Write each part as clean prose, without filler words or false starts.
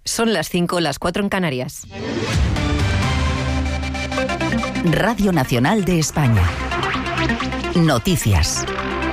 Son las 5, las 4 en Canarias. Radio Nacional de España. Noticias.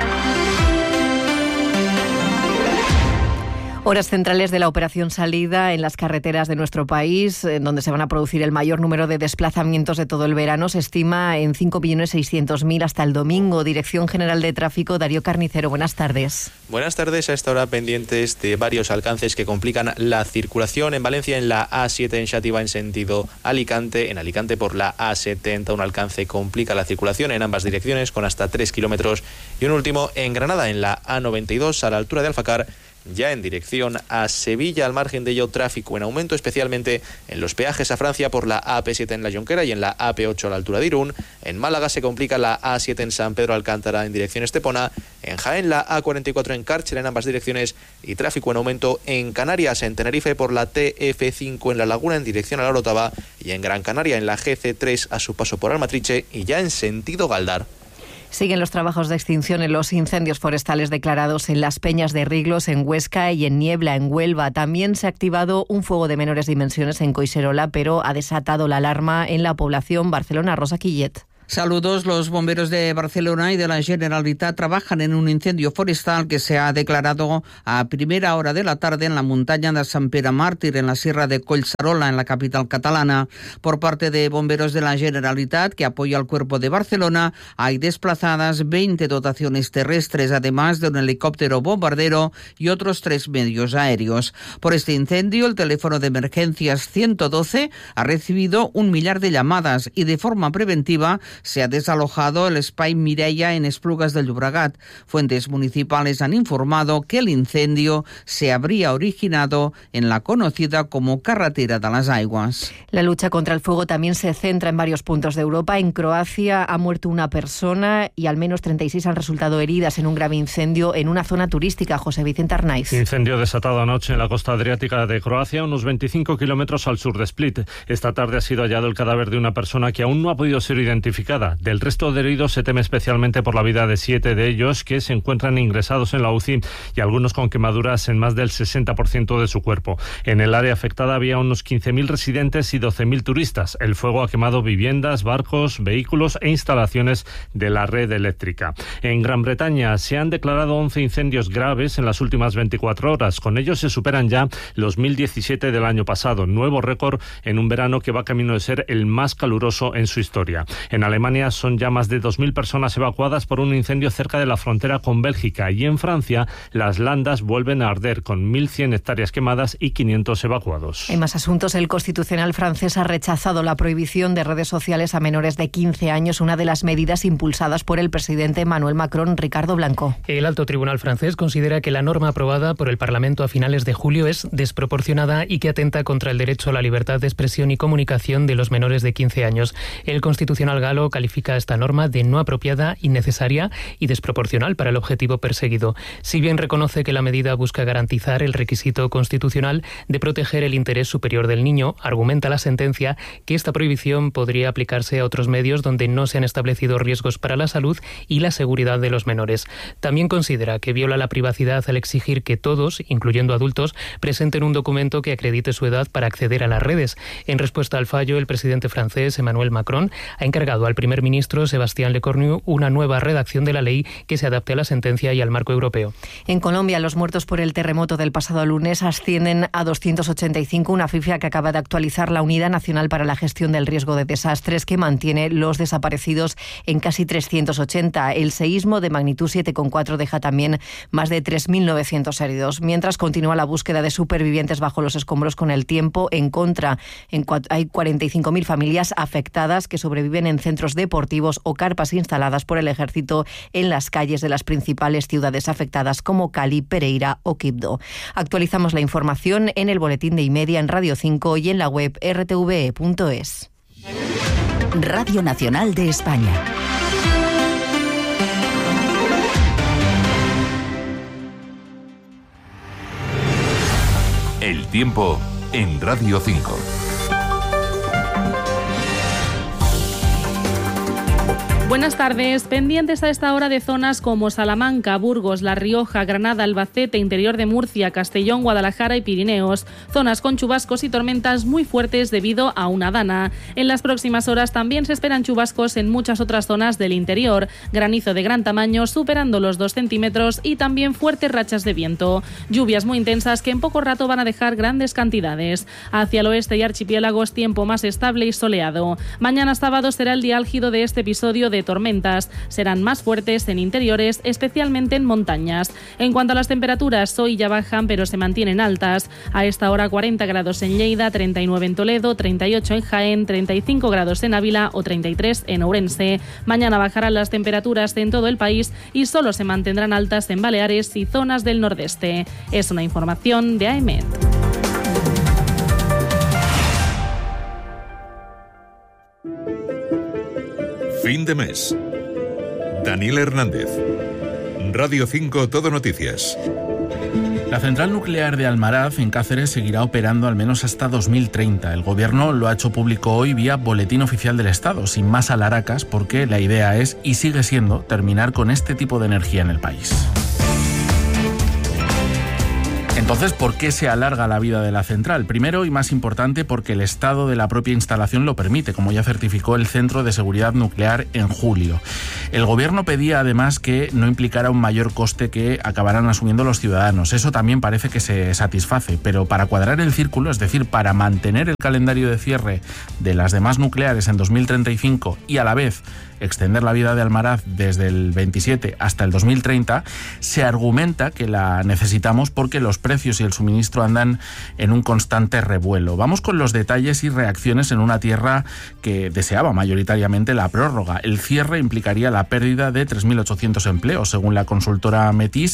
Horas centrales de la operación salida en las carreteras de nuestro país, donde se van a producir el mayor número de desplazamientos de todo el verano. Se estima en 5.600.000 hasta el domingo. Dirección General de Tráfico, Darío Carnicero, buenas tardes. Buenas tardes. A esta hora pendientes de varios alcances que complican la circulación. En Valencia, en la A7 en Xàtiva en sentido Alicante. En Alicante por la A70 un alcance complica la circulación en ambas direcciones con hasta 3 kilómetros. Y un último en Granada, en la A92 a la altura de Alfacar, ya en dirección a Sevilla. Al margen de ello, tráfico en aumento, especialmente en los peajes a Francia por la AP7 en La Jonquera y en la AP8 a la altura de Irún. En Málaga se complica la A7 en San Pedro Alcántara en dirección Estepona. En Jaén, la A44 en Cárcel en ambas direcciones y tráfico en aumento en Canarias, en Tenerife por la TF5 en La Laguna en dirección a la Orotava y en Gran Canaria en la GC3 a su paso por Almatriche y ya en sentido Galdar. Siguen los trabajos de extinción en los incendios forestales declarados en Las Peñas de Riglos, en Huesca, y en Niebla, en Huelva. También se ha activado un fuego de menores dimensiones en Collserola, pero ha desatado la alarma en la población. Barcelona, Rosa Quillet. Saludos. Los bomberos de Barcelona y de la Generalitat trabajan en un incendio forestal que se ha declarado a primera hora de la tarde en la montaña de Sant Pere Màrtir, en la sierra de Collserola, en la capital catalana. Por parte de bomberos de la Generalitat, que apoya al Cuerpo de Barcelona, hay desplazadas 20 dotaciones terrestres, además de un helicóptero bombardero y otros 3 medios aéreos. Por este incendio, el teléfono de emergencias 112 ha recibido 1 millar de llamadas y de forma preventiva se ha desalojado el Espai Mireia en Esplugas del Llobregat. Fuentes municipales han informado que el incendio se habría originado en la conocida como Carretera de las Aigües. La lucha contra el fuego también se centra en varios puntos de Europa. En Croacia ha muerto una persona y al menos 36 han resultado heridas en un grave incendio en una zona turística. José Vicente Arnaiz. Incendio desatado anoche en la costa adriática de Croacia, unos 25 kilómetros al sur de Split. Esta tarde ha sido hallado el cadáver de una persona que aún no ha podido ser identificada. Del resto de heridos se teme especialmente por la vida de 7 de ellos que se encuentran ingresados en la UCI y algunos con quemaduras en más del 60% de su cuerpo. En el área afectada había unos 15.000 residentes y 12.000 turistas. El fuego ha quemado viviendas, barcos, vehículos e instalaciones de la red eléctrica. En Gran Bretaña se han declarado 11 incendios graves en las últimas 24 horas. Con ellos se superan ya los 1.017 del año pasado. Nuevo récord en un verano que va camino de ser el más caluroso en su historia. En Alemania son ya más de 2.000 personas evacuadas por un incendio cerca de la frontera con Bélgica, y en Francia las landas vuelven a arder con 1.100 hectáreas quemadas y 500 evacuados. En más asuntos, el Constitucional francés ha rechazado la prohibición de redes sociales a menores de 15 años, una de las medidas impulsadas por el presidente Emmanuel Macron. Ricardo Blanco. El alto tribunal francés considera que la norma aprobada por el Parlamento a finales de julio es desproporcionada y que atenta contra el derecho a la libertad de expresión y comunicación de los menores de 15 años. El Constitucional galo califica esta norma de no apropiada, innecesaria y desproporcional para el objetivo perseguido. Si bien reconoce que la medida busca garantizar el requisito constitucional de proteger el interés superior del niño, argumenta la sentencia que esta prohibición podría aplicarse a otros medios donde no se han establecido riesgos para la salud y la seguridad de los menores. También considera que viola la privacidad al exigir que todos, incluyendo adultos, presenten un documento que acredite su edad para acceder a las redes. En respuesta al fallo, el presidente francés Emmanuel Macron ha encargado al primer ministro Sébastien Lecornu una nueva redacción de la ley que se adapte a la sentencia y al marco europeo. En Colombia, los muertos por el terremoto del pasado lunes ascienden a 285, una cifra que acaba de actualizar la Unidad Nacional para la Gestión del Riesgo de Desastres, que mantiene los desaparecidos en casi 380. El seísmo de magnitud 7,4 deja también más de 3.900 heridos. Mientras continúa la búsqueda de supervivientes bajo los escombros con el tiempo en contra. Hay 45.000 familias afectadas que sobreviven en centros deportivos o carpas instaladas por el ejército en las calles de las principales ciudades afectadas como Cali, Pereira o Quibdó. Actualizamos la información en el boletín de iMedia, en Radio 5 y en la web rtve.es. Radio Nacional de España. El tiempo en Radio 5. Buenas tardes. Pendientes a esta hora de zonas como Salamanca, Burgos, La Rioja, Granada, Albacete, interior de Murcia, Castellón, Guadalajara y Pirineos. Zonas con chubascos y tormentas muy fuertes debido a una dana. En las próximas horas también se esperan chubascos en muchas otras zonas del interior. Granizo de gran tamaño superando los 2 centímetros y también fuertes rachas de viento. Lluvias muy intensas que en poco rato van a dejar grandes cantidades. Hacia el oeste y archipiélagos tiempo más estable y soleado. Mañana sábado será el día álgido de este episodio de tormentas. Serán más fuertes en interiores, especialmente en montañas. En cuanto a las temperaturas, hoy ya bajan pero se mantienen altas. A esta hora 40 grados en Lleida, 39 en Toledo, 38 en Jaén, 35 grados en Ávila o 33 en Ourense. Mañana bajarán las temperaturas en todo el país y solo se mantendrán altas en Baleares y zonas del nordeste. Es una información de AEMET. Fin de mes. Daniel Hernández. Radio 5 Todo Noticias. La central nuclear de Almaraz, en Cáceres, seguirá operando al menos hasta 2030. El Gobierno lo ha hecho público hoy vía Boletín Oficial del Estado, sin más alaracas, porque la idea es, y sigue siendo, terminar con este tipo de energía en el país. Entonces, ¿por qué se alarga la vida de la central? Primero y más importante, porque el estado de la propia instalación lo permite, como ya certificó el Centro de Seguridad Nuclear en julio. El Gobierno pedía además que no implicara un mayor coste que acabarán asumiendo los ciudadanos. Eso también parece que se satisface, pero para cuadrar el círculo, es decir, para mantener el calendario de cierre de las demás nucleares en 2035 y a la vez extender la vida de Almaraz desde el 27 hasta el 2030, se argumenta que la necesitamos porque los precios y el suministro andan en un constante revuelo. Vamos con los detalles y reacciones en una tierra que deseaba mayoritariamente la prórroga. El cierre implicaría la pérdida de 3.800 empleos, según la consultora Metis,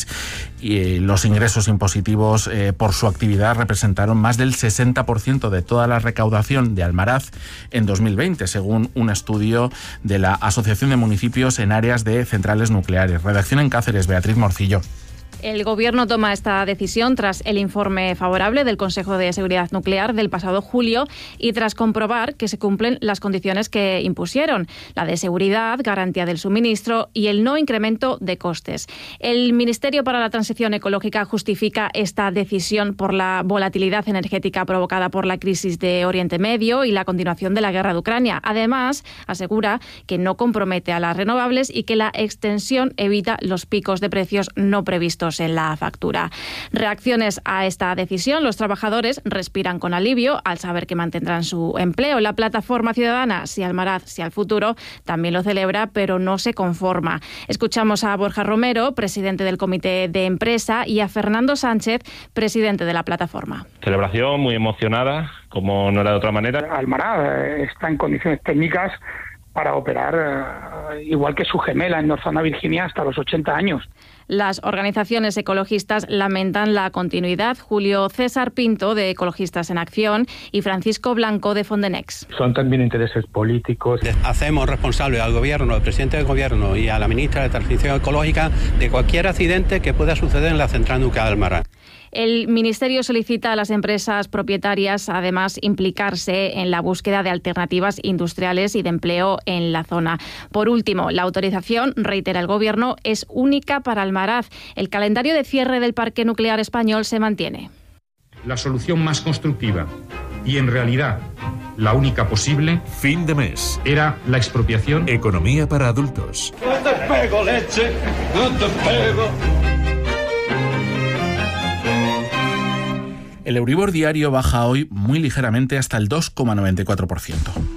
y los ingresos impositivos por su actividad representaron más del 60% de toda la recaudación de Almaraz en 2020, según un estudio de la Asociación de Municipios en Áreas de Centrales Nucleares. Redacción en Cáceres, Beatriz Morcillo. El Gobierno toma esta decisión tras el informe favorable del Consejo de Seguridad Nuclear del pasado julio y tras comprobar que se cumplen las condiciones que impusieron, la de seguridad, garantía del suministro y el no incremento de costes. El Ministerio para la Transición Ecológica justifica esta decisión por la volatilidad energética provocada por la crisis de Oriente Medio y la continuación de la guerra de Ucrania. Además, asegura que no compromete a las renovables y que la extensión evita los picos de precios no previstos en la factura. Reacciones a esta decisión: los trabajadores respiran con alivio al saber que mantendrán su empleo. La plataforma ciudadana Si Almaraz, Si al Futuro también lo celebra, pero no se conforma. Escuchamos a Borja Romero, presidente del comité de empresa, y a Fernando Sánchez, presidente de la plataforma. Celebración muy emocionada, como no era de otra manera. Almaraz está en condiciones técnicas para operar igual que su gemela en Northern Virginia hasta los 80 años. Las organizaciones ecologistas lamentan la continuidad. Julio César Pinto, de Ecologistas en Acción, y Francisco Blanco, de Fondenex. Son también intereses políticos. Hacemos responsable al Gobierno, al presidente del Gobierno y a la ministra de Transición Ecológica de cualquier accidente que pueda suceder en la central nuclear de Almaraz. El Ministerio solicita a las empresas propietarias, además, implicarse en la búsqueda de alternativas industriales y de empleo en la zona. Por último, la autorización, reitera el Gobierno, es única para Almaraz. El calendario de cierre del parque nuclear español se mantiene. La solución más constructiva y, en realidad, la única posible, fin de mes, era la expropiación. Economía para adultos. No te pego, leche, no te pego. El Euribor diario baja hoy muy ligeramente hasta el 2,94%.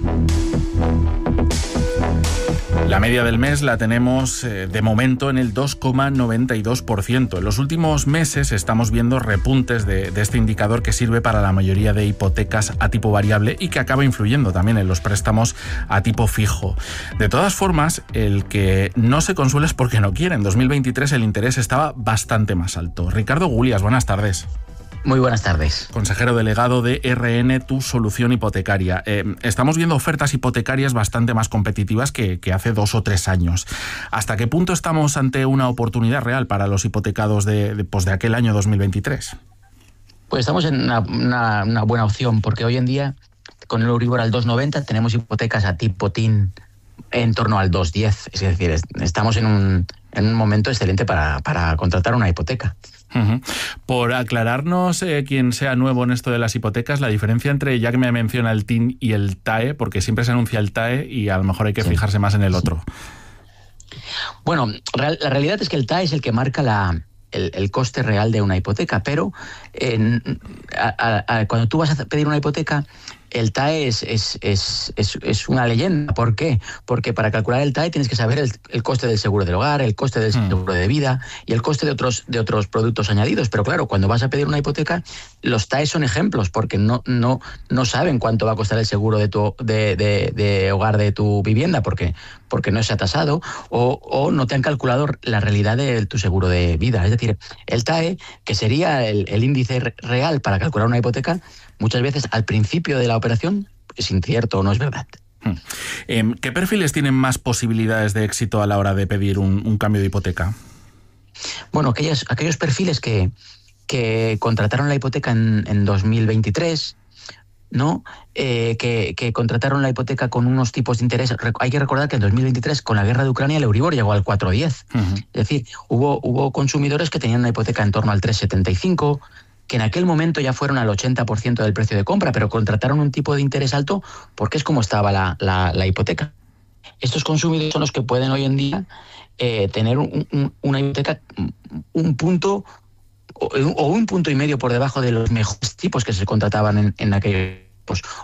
La media del mes la tenemos de momento en el 2,92%. En los últimos meses estamos viendo repuntes de este indicador que sirve para la mayoría de hipotecas a tipo variable y que acaba influyendo también en los préstamos a tipo fijo. De todas formas, el que no se consuela es porque no quiere. En 2023 el interés estaba bastante más alto. Ricardo Gulias, buenas tardes. Muy buenas tardes. Consejero delegado de RN Tu Solución Hipotecaria. Estamos viendo ofertas hipotecarias bastante más competitivas que hace 2 o 3 años. ¿Hasta qué punto estamos ante una oportunidad real para los hipotecados de aquel año 2023? Pues estamos en una buena opción, porque hoy en día, con el Euribor al 2,90, tenemos hipotecas a tipo TIN en torno al 2,10. Es decir, estamos en un momento excelente para contratar una hipoteca. Uh-huh. Por aclararnos, quien sea nuevo en esto de las hipotecas, la diferencia entre, ya que me menciona el TIN y el TAE, porque siempre se anuncia el TAE y a lo mejor hay que fijarse más en el otro. Bueno, la realidad es que el TAE es el que marca el coste real de una hipoteca, pero cuando tú vas a pedir una hipoteca, el TAE es una leyenda. ¿Por qué? Porque para calcular el TAE tienes que saber el coste del seguro del hogar, el coste del seguro de vida y el coste de otros productos añadidos. Pero claro, cuando vas a pedir una hipoteca, los TAE son ejemplos porque no saben cuánto va a costar el seguro de hogar de tu vivienda porque no se ha tasado o no te han calculado la realidad de tu seguro de vida. Es decir, el TAE, que sería el índice real para calcular una hipoteca, muchas veces al principio de la operación es incierto o no es verdad. ¿Qué perfiles tienen más posibilidades de éxito a la hora de pedir un cambio de hipoteca? Bueno, aquellos perfiles que contrataron la hipoteca en 2023, ¿no? Que contrataron la hipoteca con unos tipos de interés. Hay que recordar que en 2023, con la guerra de Ucrania, el Euribor llegó al 4,10. Uh-huh. Es decir, hubo consumidores que tenían una hipoteca en torno al 3,75, que en aquel momento ya fueron al 80% del precio de compra, pero contrataron un tipo de interés alto porque es como estaba la hipoteca. Estos consumidores son los que pueden hoy en día tener una hipoteca un punto o un punto y medio por debajo de los mejores tipos que se contrataban en aquellos tipos.